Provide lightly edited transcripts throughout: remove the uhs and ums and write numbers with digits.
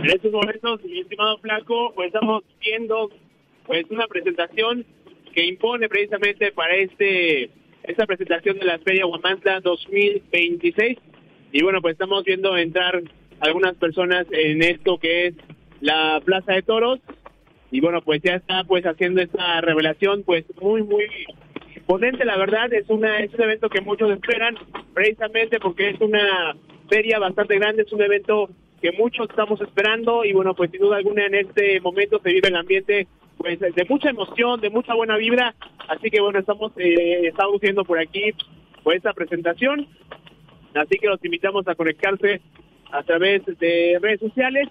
En estos momentos, mi estimado Flaco, pues estamos viendo pues una presentación que impone precisamente para esta presentación de la Feria Huamantla 2026. Y bueno, pues estamos viendo entrar algunas personas en esto que es la Plaza de Toros. Y bueno, pues ya está pues haciendo esta revelación pues muy potente, la verdad. Es un evento que muchos esperan, precisamente porque es una feria bastante grande, es un evento que muchos estamos esperando. Y bueno, pues sin duda alguna en este momento se vive el ambiente pues de mucha emoción, de mucha buena vibra. Así que bueno, estamos viendo por aquí pues esta presentación, así que los invitamos a conectarse a través de redes sociales.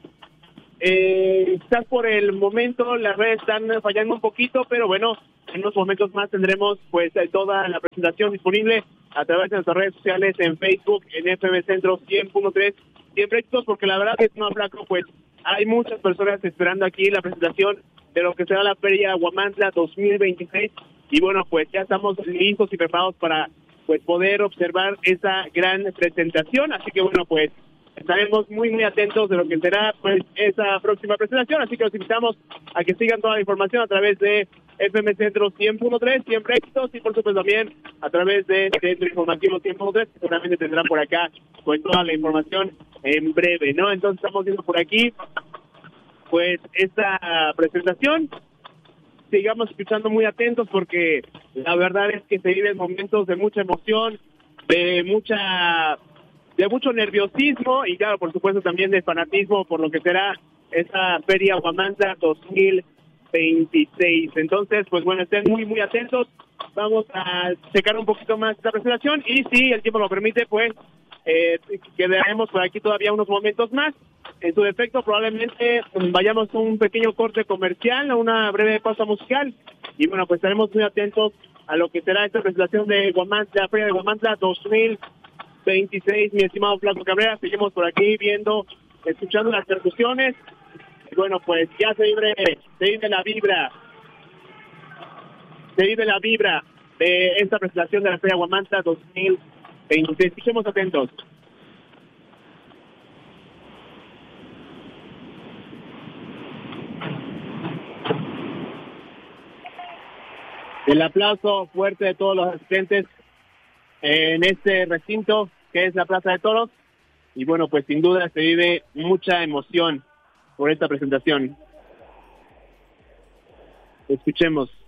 Quizás por el momento las redes están fallando un poquito, pero bueno, en unos momentos más tendremos pues toda la presentación disponible a través de nuestras redes sociales, en Facebook, en FM Centro 100.3, siempre éxitos, porque la verdad es que no, Flaco, pues hay muchas personas esperando aquí la presentación de lo que será la Feria Huamantla 2026, y bueno, pues ya estamos listos y preparados para pues poder observar esa gran presentación. Así que bueno, pues estaremos muy atentos de lo que será pues esa próxima presentación, así que los invitamos a que sigan toda la información a través de FM Centro 100.3, siempre éxitos, y por supuesto también a través de Centro Informativo 100.3, que seguramente tendrán por acá pues toda la información en breve, ¿no? Entonces estamos viendo por aquí pues esta presentación. Sigamos escuchando muy atentos, porque la verdad es que se viven momentos de mucha emoción, de mucho nerviosismo, y claro, por supuesto también de fanatismo por lo que será esta Feria Huamantla 2026. Entonces, pues bueno, estén muy atentos. Vamos a checar un poquito más esta presentación, y si el tiempo lo permite, pues quedaremos por aquí todavía unos momentos más. En su defecto, probablemente vayamos a un pequeño corte comercial, a una breve pausa musical, y bueno, pues estaremos muy atentos a lo que será esta presentación de Huamantla, Feria de Huamantla 2026, mi estimado Flaco Cabrera. Seguimos por aquí escuchando las percusiones, y bueno, pues ya se vive la vibra de esta presentación de la Feria Huamantla 2026. Estemos atentos. El aplauso fuerte de todos los asistentes en este recinto que es la Plaza de Toros, y bueno, pues sin duda se vive mucha emoción por esta presentación. Escuchemos.